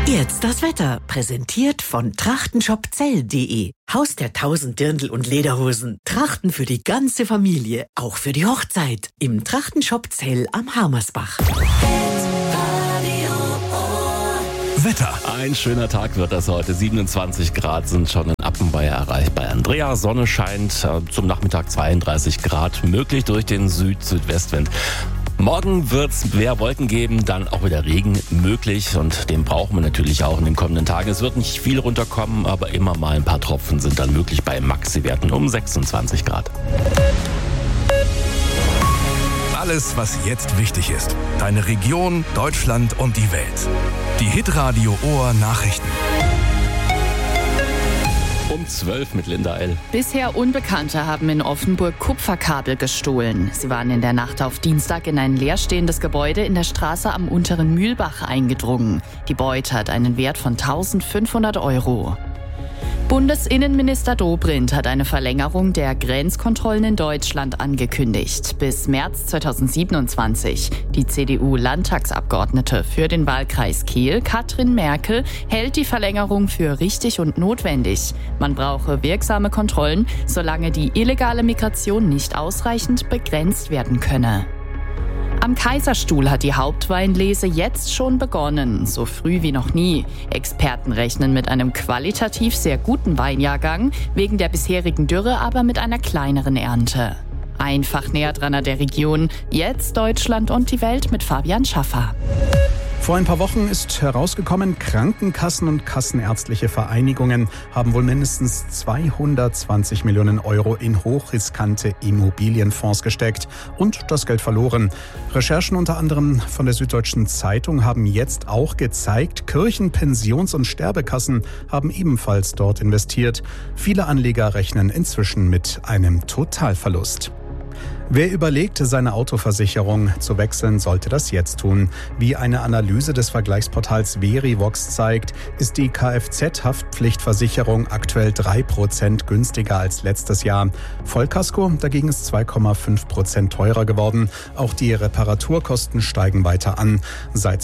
Jetzt das Wetter, präsentiert von trachtenshopzell.de. Haus der 1000 Dirndl und Lederhosen. Trachten für die ganze Familie, auch für die Hochzeit. Im Trachtenshop Zell am Harmersbach. Wetter. Ein schöner Tag wird das heute. 27 Grad sind schon in Appenweier erreichbar. Andrea, Sonne scheint, zum Nachmittag 32 Grad, möglich durch den Süd-Südwestwind. Morgen wird es mehr Wolken geben, dann auch wieder Regen möglich und den brauchen wir natürlich auch in den kommenden Tagen. Es wird nicht viel runterkommen, aber immer mal ein paar Tropfen sind dann möglich bei Maxi-Werten um 26 Grad. Alles, was jetzt wichtig ist. Deine Region, Deutschland und die Welt. Die Hitradio Ohr Nachrichten. Um 12 mit Linda L. Bisher Unbekannte haben in Offenburg Kupferkabel gestohlen. Sie waren in der Nacht auf Dienstag in ein leerstehendes Gebäude in der Straße am Unteren Mühlbach eingedrungen. Die Beute hat einen Wert von 1.500 €. Bundesinnenminister Dobrindt hat eine Verlängerung der Grenzkontrollen in Deutschland angekündigt. Bis März 2027. Die CDU-Landtagsabgeordnete für den Wahlkreis Kehl, Katrin Merkel, hält die Verlängerung für richtig und notwendig. Man brauche wirksame Kontrollen, solange die illegale Migration nicht ausreichend begrenzt werden könne. Am Kaiserstuhl hat die Hauptweinlese jetzt schon begonnen, so früh wie noch nie. Experten rechnen mit einem qualitativ sehr guten Weinjahrgang, wegen der bisherigen Dürre aber mit einer kleineren Ernte. Einfach näher dran an der Region, jetzt Deutschland und die Welt mit Fabian Schaffer. Vor ein paar Wochen ist herausgekommen, Krankenkassen und kassenärztliche Vereinigungen haben wohl mindestens 220 Millionen € in hochriskante Immobilienfonds gesteckt und das Geld verloren. Recherchen unter anderem von der Süddeutschen Zeitung haben jetzt auch gezeigt, Kirchen-, Pensions- und Sterbekassen haben ebenfalls dort investiert. Viele Anleger rechnen inzwischen mit einem Totalverlust. Wer überlegt, seine Autoversicherung zu wechseln, sollte das jetzt tun. Wie eine Analyse des Vergleichsportals Verivox zeigt, ist die Kfz-Haftpflichtversicherung aktuell 3% günstiger als letztes Jahr. Vollkasko dagegen ist 2,5% teurer geworden. Auch die Reparaturkosten steigen weiter an. Seit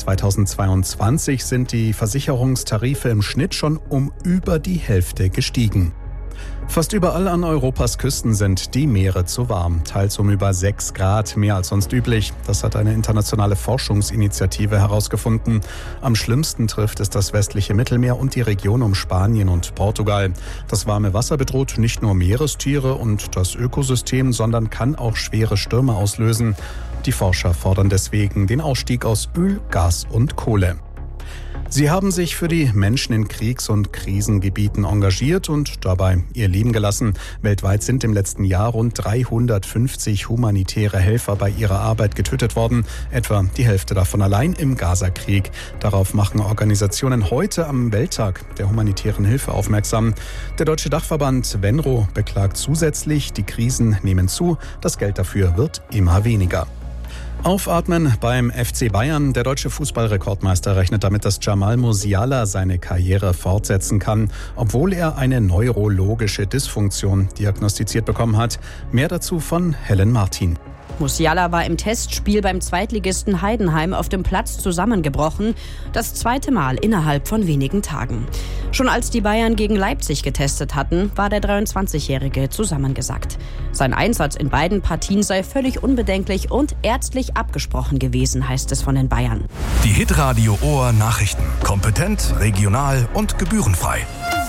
2022 sind die Versicherungstarife im Schnitt schon um über die Hälfte gestiegen. Fast überall an Europas Küsten sind die Meere zu warm, teils um über 6 Grad, mehr als sonst üblich. Das hat eine internationale Forschungsinitiative herausgefunden. Am schlimmsten trifft es das westliche Mittelmeer und die Region um Spanien und Portugal. Das warme Wasser bedroht nicht nur Meerestiere und das Ökosystem, sondern kann auch schwere Stürme auslösen. Die Forscher fordern deswegen den Ausstieg aus Öl, Gas und Kohle. Sie haben sich für die Menschen in Kriegs- und Krisengebieten engagiert und dabei ihr Leben gelassen. Weltweit sind im letzten Jahr rund 350 humanitäre Helfer bei ihrer Arbeit getötet worden. Etwa die Hälfte davon allein im Gazakrieg. Darauf machen Organisationen heute am Welttag der humanitären Hilfe aufmerksam. Der deutsche Dachverband Venro beklagt zusätzlich, die Krisen nehmen zu, das Geld dafür wird immer weniger. Aufatmen beim FC Bayern. Der deutsche Fußballrekordmeister rechnet damit, dass Jamal Musiala seine Karriere fortsetzen kann, obwohl er eine neurologische Dysfunktion diagnostiziert bekommen hat. Mehr dazu von Helen Martin. Musiala war im Testspiel beim Zweitligisten Heidenheim auf dem Platz zusammengebrochen. Das zweite Mal innerhalb von wenigen Tagen. Schon als die Bayern gegen Leipzig getestet hatten, war der 23-Jährige zusammengesackt. Sein Einsatz in beiden Partien sei völlig unbedenklich und ärztlich abgesprochen gewesen, heißt es von den Bayern. Die Hitradio Ohr Nachrichten. Kompetent, regional und gebührenfrei.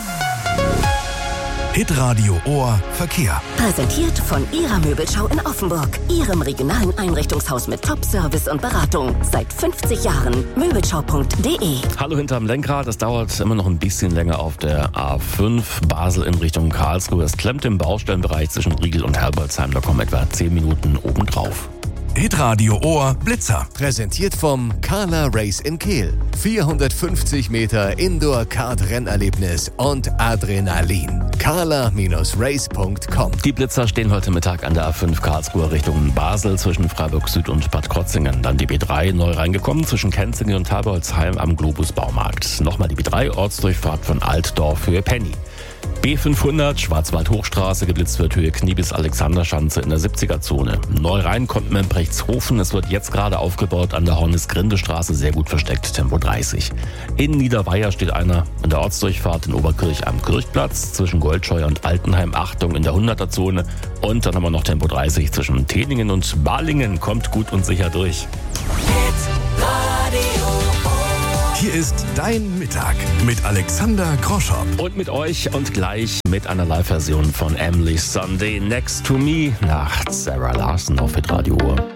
Hitradio Ohr Verkehr. Präsentiert von Ihrer Möbelschau in Offenburg. Ihrem regionalen Einrichtungshaus mit Top-Service und Beratung. Seit 50 Jahren. Möbelschau.de. Hallo hinterm Lenkrad. Es dauert immer noch ein bisschen länger auf der A5 Basel in Richtung Karlsruhe. Es klemmt im Baustellenbereich zwischen Riegel und Herbolzheim. Da kommen etwa 10 Minuten obendrauf. Hitradio Ohr Blitzer. Präsentiert vom Carla Race in Kehl. 450 Meter Indoor-Kart-Rennerlebnis und Adrenalin. carla-race.com. Die Blitzer stehen heute Mittag an der A5 Karlsruhe Richtung Basel zwischen Freiburg Süd und Bad Krotzingen. Dann die B3 neu reingekommen zwischen Kenzingen und Herbolzheim am Globus Baumarkt. Nochmal die B3 Ortsdurchfahrt von Altdorf für Penny. B500 Schwarzwald-Hochstraße, geblitzt wird Höhe Knie bis Alexanderschanze in der 70er-Zone. Neu-Rhein kommt Membrechtshofen, es wird jetzt gerade aufgebaut an der Hornis-Grinde-Straße, sehr gut versteckt, Tempo 30. In Niederweiher steht einer in der Ortsdurchfahrt in Oberkirch am Kirchplatz, zwischen Goldscheuer und Altenheim, Achtung in der 100er-Zone. Und dann haben wir noch Tempo 30 zwischen Teningen und Balingen, kommt gut und sicher durch. Hier ist dein Mittag mit Alexander Groschow. Und mit euch und gleich mit einer Live-Version von Emily Sunday Next to Me nach Sarah Larson auf Hitradio.